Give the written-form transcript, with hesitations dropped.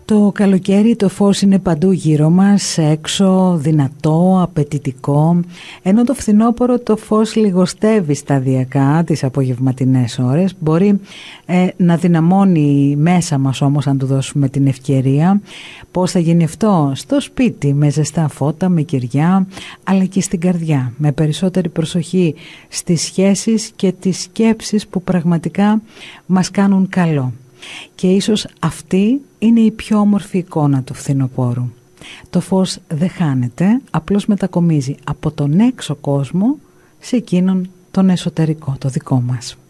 Το καλοκαίρι το φως είναι παντού γύρω μας, έξω, δυνατό, απαιτητικό, ενώ το φθινόπωρο το φως λιγοστεύει σταδιακά τις απογευματινές ώρες. Μπορεί να δυναμώνει μέσα μας όμως αν του δώσουμε την ευκαιρία. Πώς θα γίνει αυτό? Στο σπίτι, με ζεστά φώτα, με κεριά, αλλά και στην καρδιά, με περισσότερη προσοχή στις σχέσεις και τις σκέψεις που πραγματικά μας κάνουν καλό. Και ίσως αυτή είναι η πιο όμορφη εικόνα του φθινοπόρου. Το φως δεν χάνεται, απλώς μετακομίζει από τον έξω κόσμο σε εκείνον τον εσωτερικό, το δικό μας.